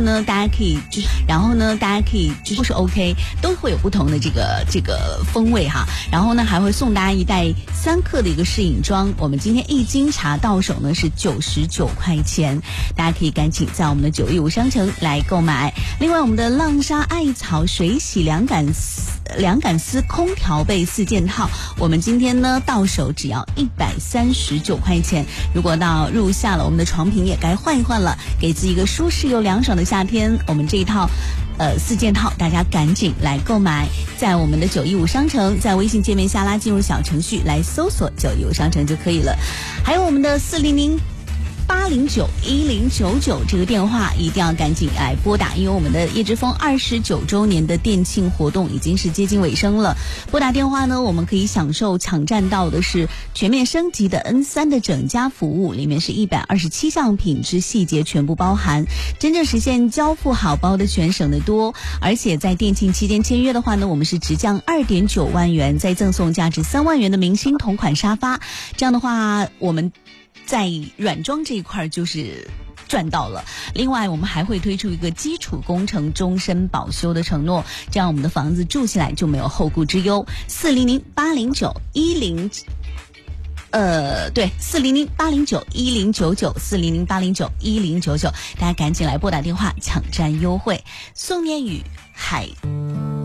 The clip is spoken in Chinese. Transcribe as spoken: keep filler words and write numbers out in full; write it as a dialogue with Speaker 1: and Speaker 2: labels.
Speaker 1: 呢，大家可以就是，然后呢，大家可以就是 OK， 都会有不同的这个这个风味哈。然后呢，还会送大家一袋三克的一个适饮装。我们今天一斤茶到手呢是九十九块钱，大家可以赶紧在我们的九一五商城来购买。另外，我们的浪莎艾草水洗凉感凉感丝空调被四件套，我们今天呢到手只要一百三十九块钱。如果到入夏了，我们的床品也该换一换了，给自己一个舒适又凉爽的夏天。我们这一套呃四件套，大家赶紧来购买，在我们的九一五商城，在微信界面下拉进入小程序来搜索九一五商城就可以了。还有我们的四零零八零九一零九九这个电话一定要赶紧来拨打，因为我们的叶之峰二十九周年的店庆活动已经是接近尾声了。拨打电话呢，我们可以享受抢占到的是全面升级的 N 三 的整家服务，里面是一百二十七项品质细节全部包含，真正实现交付好包的全省的多。而且在店庆期间签约的话呢，我们是直降 二点九万元，再赠送价值三万元的明星同款沙发。这样的话，我们在软装这一块就是赚到了。另外我们还会推出一个基础工程终身保修的承诺，这样我们的房子住起来就没有后顾之忧。四零零八零九一零呃，对，四零零八零九一零九九，四零零八零九一零九九，大家赶紧来拨打电话抢占优惠。宋念宇，海。